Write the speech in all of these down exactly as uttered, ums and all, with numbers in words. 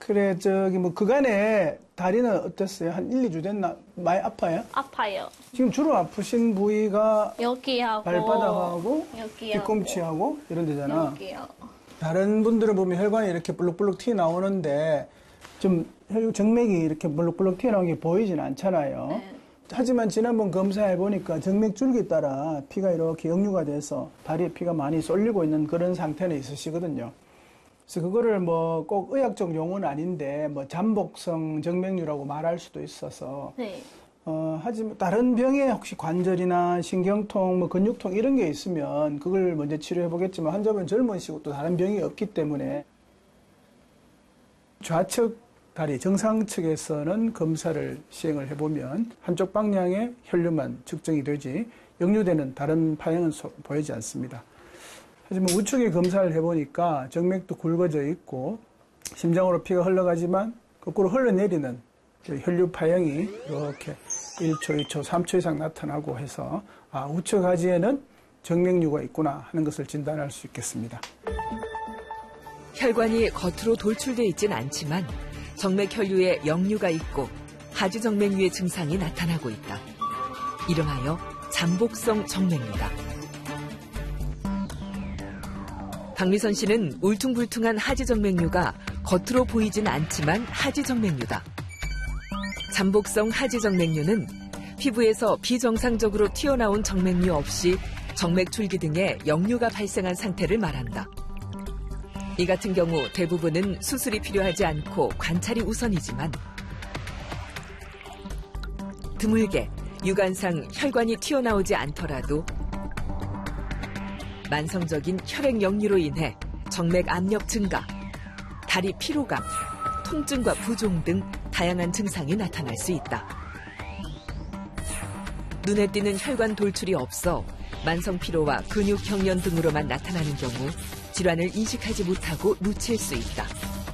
그래, 저기 뭐 그간에 다리는 어땠어요? 한 일, 이 주 됐나? 많이 아파요? 아파요. 지금 주로 아프신 부위가 여기하고 발바닥하고 여기하고 뒤꿈치하고 이런 데잖아. 여기요. 다른 분들은 보면 혈관이 이렇게 볼록볼록 튀어나오는데 좀 혈- 정맥이 이렇게 볼록볼록 튀어나오는 게 보이진 않잖아요. 네. 하지만 지난번 검사해보니까 정맥줄기 따라 피가 이렇게 역류가 돼서 다리에 피가 많이 쏠리고 있는 그런 상태는 있으시거든요. 그래서 그거를 뭐 꼭 의학적 용어는 아닌데 뭐 잠복성 정맥류라고 말할 수도 있어서 네. 어, 하지만 다른 병에 혹시 관절이나 신경통, 뭐 근육통 이런 게 있으면 그걸 먼저 치료해 보겠지만 환자분은 젊으시고 또 다른 병이 없기 때문에 좌측 다리 정상 측에서는 검사를 시행을 해보면 한쪽 방향의 혈류만 측정이 되지 역류되는 다른 파형은 소, 보이지 않습니다. 하지만 우측에 검사를 해보니까 정맥도 굵어져 있고 심장으로 피가 흘러가지만 거꾸로 흘러내리는 혈류 파형이 이렇게 일 초, 이 초, 삼 초 이상 나타나고 해서 아, 우측 하지에는 정맥류가 있구나 하는 것을 진단할 수 있겠습니다. 혈관이 겉으로 돌출돼 있진 않지만 정맥 혈류에 역류가 있고 하지 정맥류의 증상이 나타나고 있다. 이름하여 잠복성 정맥류다. 박미선 씨는 울퉁불퉁한 하지 정맥류가 겉으로 보이진 않지만 하지 정맥류다. 잠복성 하지 정맥류는 피부에서 비정상적으로 튀어나온 정맥류 없이 정맥 줄기 등에 역류가 발생한 상태를 말한다. 이 같은 경우 대부분은 수술이 필요하지 않고 관찰이 우선이지만 드물게 유관상 혈관이 튀어나오지 않더라도 만성적인 혈액 역류로 인해 정맥 압력 증가, 다리 피로감, 통증과 부종 등 다양한 증상이 나타날 수 있다. 눈에 띄는 혈관 돌출이 없어 만성 피로와 근육 경련 등으로만 나타나는 경우 질환을 인식하지 못하고 놓칠 수 있다.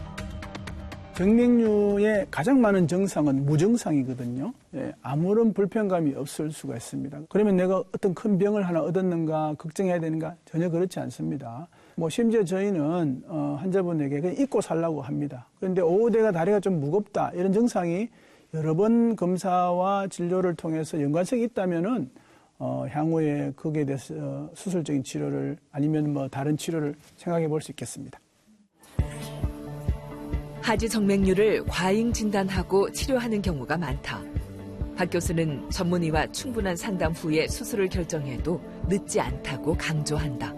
정맥류의 가장 많은 정상은 무증상이거든요. 예, 아무런 불편감이 없을 수가 있습니다. 그러면 내가 어떤 큰 병을 하나 얻었는가 걱정해야 되는가 전혀 그렇지 않습니다. 뭐 심지어 저희는 어, 환자분에게 그냥 잊고 살라고 합니다. 그런데 오후 내가 다리가 좀 무겁다 이런 증상이 여러 번 검사와 진료를 통해서 연관성이 있다면은 어, 향후에 거기에 대해서 어, 수술적인 치료를 아니면 뭐 다른 치료를 생각해 볼 수 있겠습니다. 하지 정맥류를 과잉 진단하고 치료하는 경우가 많다. 박 교수는 전문의와 충분한 상담 후에 수술을 결정해도 늦지 않다고 강조한다.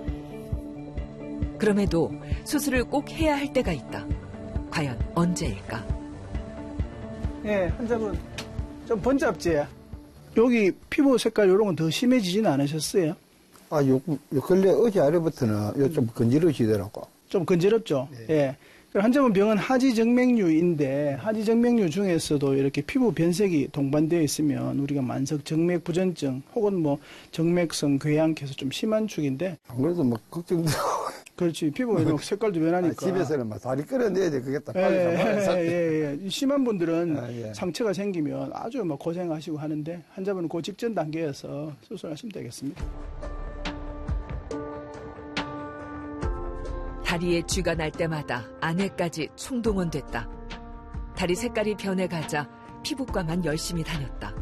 그럼에도 수술을 꼭 해야 할 때가 있다. 과연 언제일까? 예, 환자분 좀 번잡지? 여기 피부 색깔 이런 건 더 심해지진 않으셨어요? 아, 요, 요 근래 어제 아래부터는 요 좀 건지러지더라고. 좀 건지럽죠? 네. 예. 환자분 병은 하지 정맥류인데 하지 정맥류 중에서도 이렇게 피부 변색이 동반되어 있으면 우리가 만성 정맥 부전증 혹은 뭐 정맥성 궤양캐서 좀 심한 축인데 안 그래도 막 걱정도. 그렇지 피부가 이런 색깔도 변하니까 아, 집에서는 막 다리 끌어내야 되겠다. 예, 빨리 예, 예, 예. 심한 분들은 아, 예. 상처가 생기면 아주 막 고생하시고 하는데 환자분은 그 직전 단계여서 수술하시면 되겠습니다. 다리에 쥐가 날 때마다 아내까지 총동원됐다. 다리 색깔이 변해가자 피부과만 열심히 다녔다.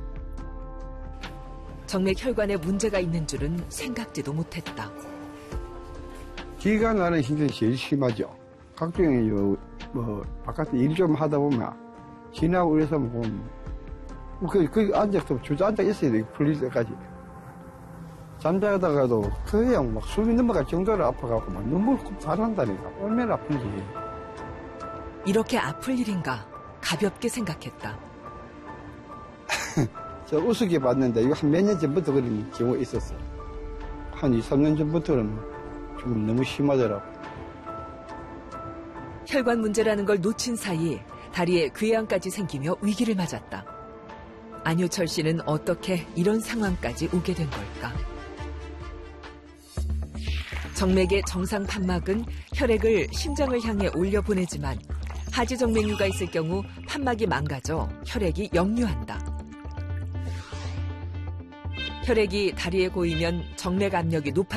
정맥 혈관에 문제가 있는 줄은 생각지도 못했다. 기가 나는 신경이 제일 심하죠. 각종의 요, 뭐, 바깥에 일 좀 하다 보면, 지나고 그래서 뭐, 그, 그 앉아서 주저앉아 있어야 돼, 풀릴 때까지. 잠자다가도 그냥 막 숨이 넘어갈 정도로 아파갖고 막 눈물 자란다니까. 얼마나 아픈지. 이렇게 아플 일인가 가볍게 생각했다. 저 우습게 봤는데 이거 한 몇 년 전부터 그런 경우가 있었어. 한 이, 삼 년 전부터는 좀 너무 심하더라고. 혈관 문제라는 걸 놓친 사이 다리에 궤양까지 생기며 위기를 맞았다. 안효철 씨는 어떻게 이런 상황까지 오게 된 걸까? 정맥의 정상 판막은 혈액을 심장을 향해 올려보내지만 하지 정맥류가 있을 경우 판막이 망가져 혈액이 역류한다. 혈액이 다리에 고이면 정맥 압력이 높아